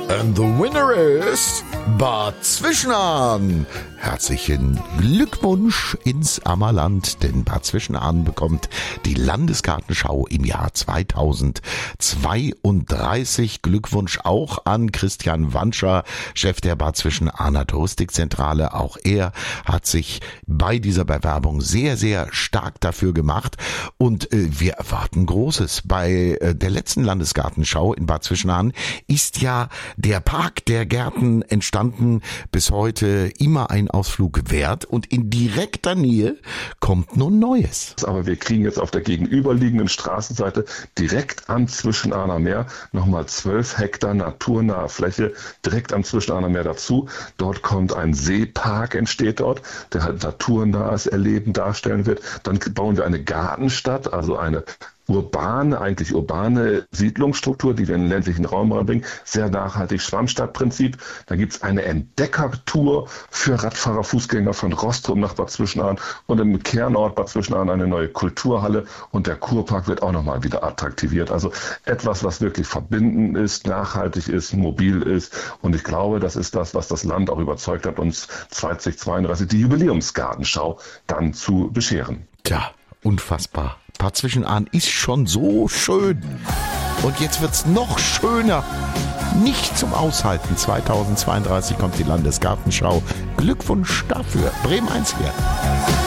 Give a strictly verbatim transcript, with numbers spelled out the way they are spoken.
And the winner is Bad Zwischenahn. Herzlichen Glückwunsch ins Ammerland, denn Bad Zwischenahn bekommt die Landesgartenschau im Jahr zweitausendzweiunddreißig. Glückwunsch auch an Christian Wanscher, Chef der Bad Zwischenahner Touristikzentrale. Auch er hat sich bei dieser Bewerbung sehr, sehr stark dafür gemacht und äh, wir erwarten Großes. Bei äh, der letzten Landesgartenschau in Bad Zwischenahn ist ja der Park der Gärten entstanden, bis heute immer ein Ausflug wert und in direkter Nähe kommt nun Neues. Aber wir kriegen jetzt auf der gegenüberliegenden Straßenseite direkt am Zwischenahner Meer nochmal zwölf Hektar naturnahe Fläche direkt am Zwischenahner Meer dazu. Dort kommt ein Seepark, entsteht dort, der halt naturnahes Erleben darstellen wird. Dann bauen wir eine Gartenstadt, also eine urbane, eigentlich urbane Siedlungsstruktur, die wir in den ländlichen Raum reinbringen. Sehr nachhaltig, Schwammstadtprinzip. Da gibt es eine Entdeckertour für Radfahrer, Fußgänger von Rostrum nach Bad Zwischenahn und im Kernort Bad Zwischenahn eine neue Kulturhalle und der Kurpark wird auch nochmal wieder attraktiviert. Also etwas, was wirklich verbindend ist, nachhaltig ist, mobil ist und ich glaube, das ist das, was das Land auch überzeugt hat, uns zweitausendzweiunddreißig die Jubiläumsgartenschau dann zu bescheren. Tja, unfassbar. Bad Zwischenahn ist schon so schön. Und jetzt wird's noch schöner. Nicht zum Aushalten. zweitausendzweiunddreißig kommt die Landesgartenschau. Glückwunsch dafür. Bremen eins hier.